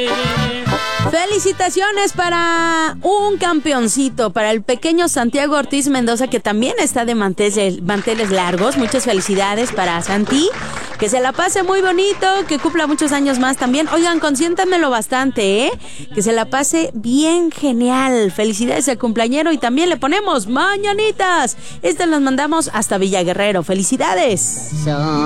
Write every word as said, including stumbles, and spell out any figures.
Felicitaciones para un campeoncito, para el pequeño Santiago Ortiz Mendoza, que también está de manteles, manteles largos. Muchas felicidades para Santi. Que se la pase muy bonito, que cumpla muchos años más también. Oigan, consiéntanmelo bastante, ¿eh? Que se la pase bien genial. Felicidades al cumpleañero y también le ponemos mañanitas. Estas las mandamos hasta Villaguerrero. Felicidades.